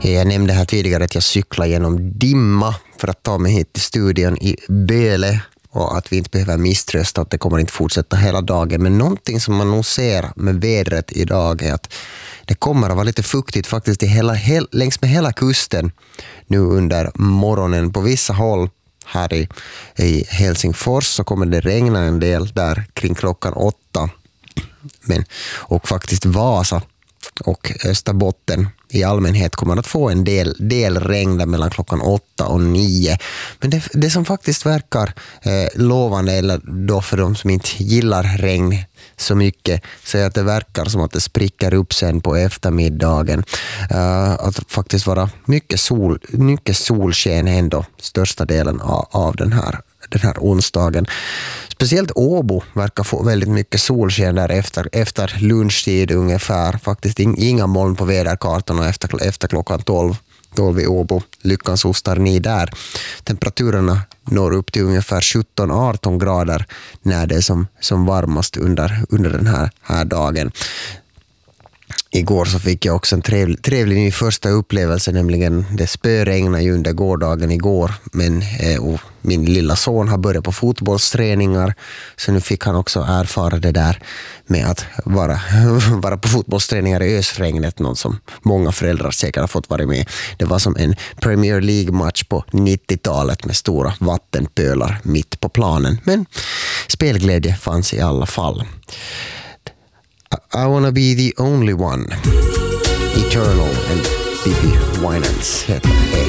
Jag nämnde här tidigare att jag cyklar genom dimma för att ta mig hit till studion i Böle och att vi inte behöver misströsta att det kommer inte fortsätta hela dagen. Men någonting som man nog ser med vädret idag är att det kommer att vara lite fuktigt faktiskt längs med hela kusten nu under morgonen. På vissa håll här i Helsingfors så kommer det regna en del där kring klockan 8. Och faktiskt Vasa och Österbotten i allmänhet kommer att få en del regn där mellan klockan 8 och 9. Men det som faktiskt verkar lovande, eller då för de som inte gillar regn så mycket, så är att det verkar som att det spricker upp sen på eftermiddagen. Att faktiskt vara mycket solsken ändå största delen av den här onsdagen. Speciellt Åbo verkar få väldigt mycket solsken där efter lunchtid ungefär. Faktiskt inga moln på väderkartan och efter klockan 12 i Åbo. Lyckans ostar ni där. Temperaturerna når upp till ungefär 17-18 grader när det är som varmast under den här dagen. Igår så fick jag också en trevlig ny första upplevelse, nämligen det spöregnade ju under gårdagen igår, men min lilla son har börjat på fotbollsträningar, så nu fick han också erfara det där med att vara på fotbollsträningar i ösregnet, något som många föräldrar säkert har fått vara med. Det var som en Premier League-match på 90-talet med stora vattenpölar mitt på planen, men spelglädje fanns i alla fall. I wanna be the only one. Eternal and Bibi Winans heter det.